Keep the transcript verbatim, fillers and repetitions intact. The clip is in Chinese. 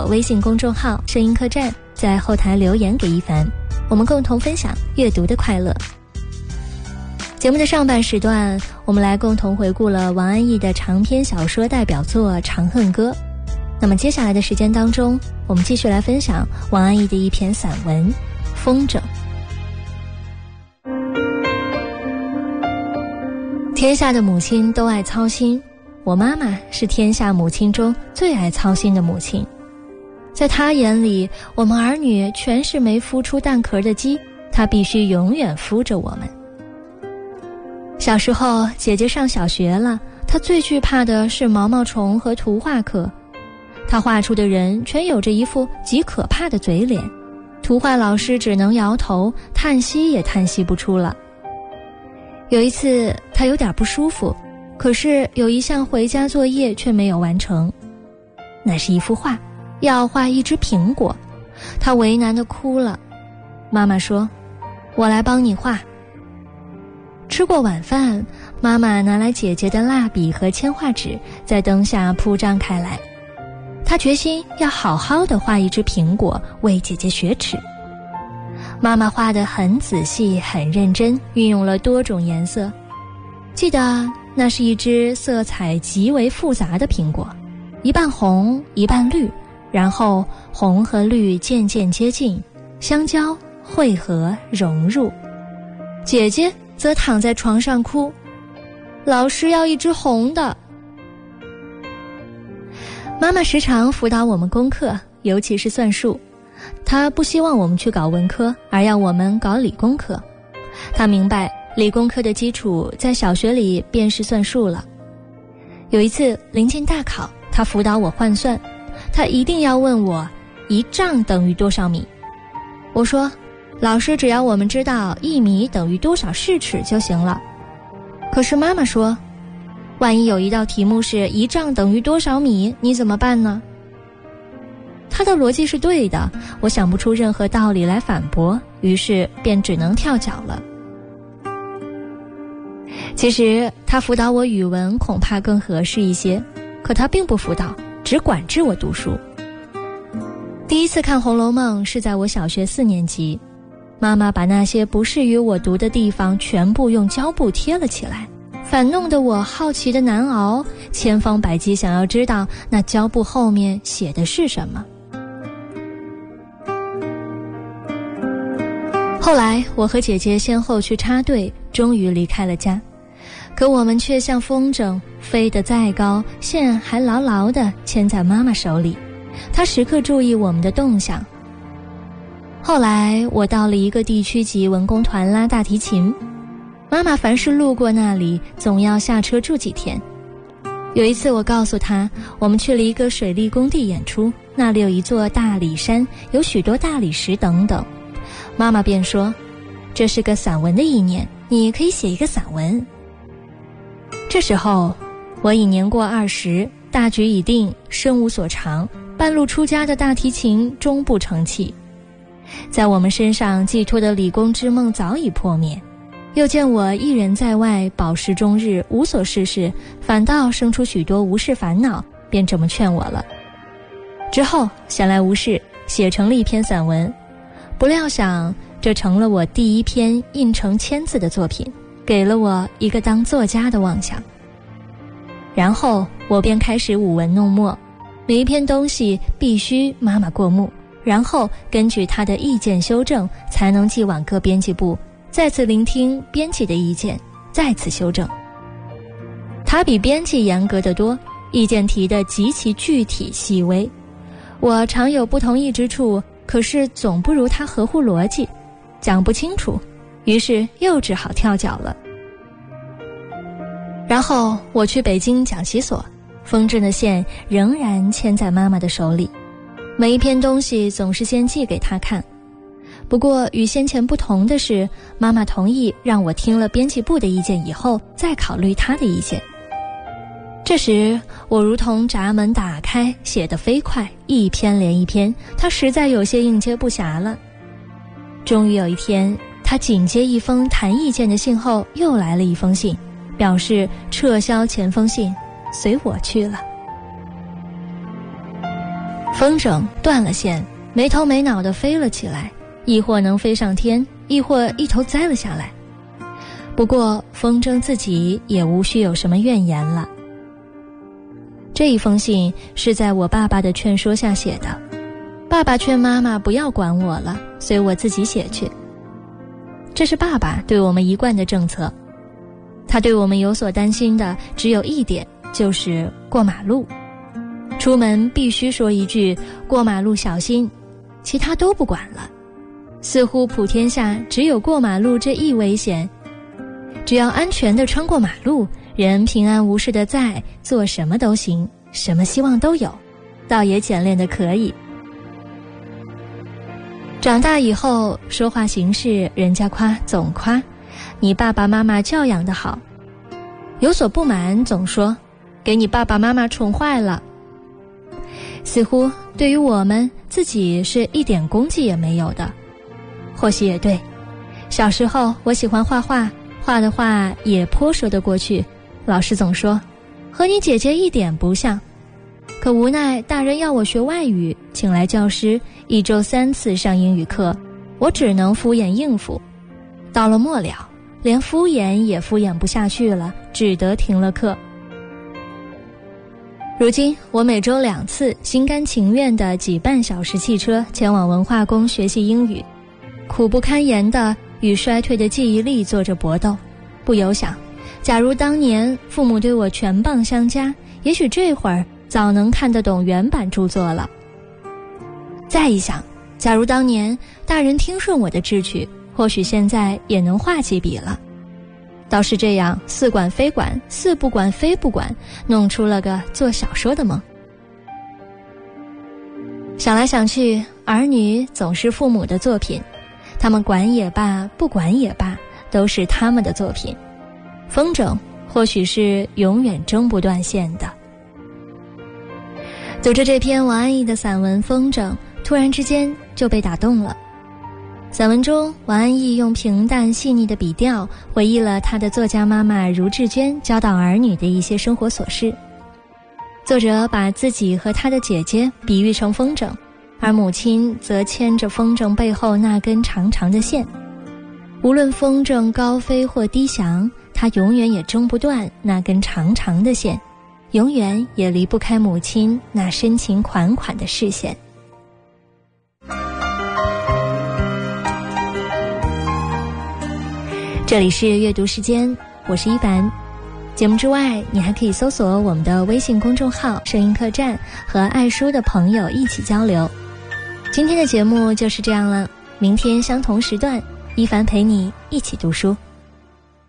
我微信公众号声音客栈，在后台留言给一凡，我们共同分享阅读的快乐。节目的上半时段，我们来共同回顾了王安忆的长篇小说代表作《长恨歌》。那么接下来的时间当中，我们继续来分享王安忆的一篇散文《风筝》。天下的母亲都爱操心，我妈妈是天下母亲中最爱操心的母亲。在她眼里，我们儿女全是没孵出蛋壳的鸡，她必须永远孵着我们。小时候，姐姐上小学了，她最惧怕的是毛毛虫和图画课。她画出的人全有着一副极可怕的嘴脸，图画老师只能摇头，叹息也叹息不出了。有一次，她有点不舒服，可是有一项回家作业却没有完成。那是一幅画，要画一只苹果，她为难地哭了。妈妈说：“我来帮你画。”吃过晚饭，妈妈拿来姐姐的蜡笔和铅画纸，在灯下铺张开来。她决心要好好地画一只苹果，为姐姐雪耻。妈妈画得很仔细很认真，运用了多种颜色。记得那是一只色彩极为复杂的苹果，一半红一半绿，然后红和绿渐渐接近，相交汇合融入。姐姐则躺在床上哭，老师要一只红的。妈妈时常辅导我们功课，尤其是算术。她不希望我们去搞文科，而要我们搞理工科。她明白理工科的基础在小学里便是算术了。有一次临近大考，她辅导我换算，她一定要问我一丈等于多少米。我说，老师只要我们知道一米等于多少视尺就行了。可是妈妈说，万一有一道题目是一丈等于多少米，你怎么办呢？她的逻辑是对的，我想不出任何道理来反驳，于是便只能跳脚了。其实她辅导我语文恐怕更合适一些，可她并不辅导，只管制我读书。第一次看《红楼梦》是在我小学四年级，妈妈把那些不适于我读的地方全部用胶布贴了起来，反弄得我好奇的难熬，千方百计想要知道那胶布后面写的是什么。后来我和姐姐先后去插队，终于离开了家，可我们却像风筝，飞得再高，线还牢牢地牵在妈妈手里，她时刻注意我们的动向。后来我到了一个地区级文工团拉大提琴，妈妈凡是路过那里总要下车住几天。有一次我告诉她，我们去了一个水利工地演出，那里有一座大理山，有许多大理石等等。妈妈便说，这是个散文的意念，你可以写一个散文。这时候我已年过二十，大局已定，身无所长，半路出家的大提琴终不成器。在我们身上寄托的理工之梦早已破灭，又见我一人在外，饱食终日，无所事事，反倒生出许多无事烦恼，便这么劝我了。之后闲来无事，写成了一篇散文，不料想这成了我第一篇印成千字的作品，给了我一个当作家的妄想。然后我便开始舞文弄墨，每一篇东西必须妈妈过目，然后根据她的意见修正，才能寄往各编辑部，再次聆听编辑的意见，再次修正。她比编辑严格得多，意见提得极其具体细微，我常有不同意之处，可是总不如她合乎逻辑，讲不清楚，于是又只好跳脚了。然后我去北京讲习所，风筝的线仍然牵在妈妈的手里，每一篇东西总是先寄给她看。不过与先前不同的是，妈妈同意让我听了编辑部的意见以后，再考虑她的意见。这时我如同闸门打开，写得飞快，一篇连一篇，她实在有些应接不暇了。终于有一天，她紧接一封谈意见的信后，又来了一封信，表示撤销前封信，随我去了。 风筝断了线，没头没脑地飞了起来，亦或能飞上天，亦或一头栽了下来。不过风筝自己也无需有什么怨言了。这一封信是在我爸爸的劝说下写的，爸爸劝妈妈不要管我了，随我自己写去。这是爸爸对我们一贯的政策。他对我们有所担心的只有一点，就是过马路。出门必须说一句过马路小心，其他都不管了。似乎普天下只有过马路这一危险，只要安全地穿过马路，人平安无事地在，做什么都行，什么希望都有，倒也简练的可以。长大以后说话行事，人家夸总夸你爸爸妈妈教养得好，有所不满总说给你爸爸妈妈宠坏了。似乎对于我们自己是一点功绩也没有的。或许也对，小时候我喜欢画画，画的画也颇说得过去，老师总说和你姐姐一点不像。可无奈大人要我学外语，请来教师一周三次上英语课，我只能敷衍应付。到了末了，连敷衍也敷衍不下去了，只得停了课。如今我每周两次心甘情愿地挤半小时汽车前往文化宫学习英语，苦不堪言地与衰退的记忆力做着搏斗。不由想，假如当年父母对我全棒相加，也许这会儿早能看得懂原版著作了。再一想，假如当年大人听顺我的志趣，或许现在也能画几笔了。倒是这样似管非管，似不管非不管，弄出了个做小说的梦。想来想去，儿女总是父母的作品，他们管也罢，不管也罢，都是他们的作品。风筝或许是永远挣不断线的。读着这篇王安忆的散文《风筝》，突然之间就被打动了。散文中，王安忆用平淡细腻的笔调回忆了他的作家妈妈茹志娟教导儿女的一些生活琐事。作者把自己和他的姐姐比喻成风筝，而母亲则牵着风筝背后那根长长的线。无论风筝高飞或低翔，他永远也挣不断那根长长的线，永远也离不开母亲那深情款款的视线。这里是阅读时间，我是一凡。节目之外，你还可以搜索我们的微信公众号声音客栈，和爱书的朋友一起交流。今天的节目就是这样了，明天相同时段，一凡陪你一起读书。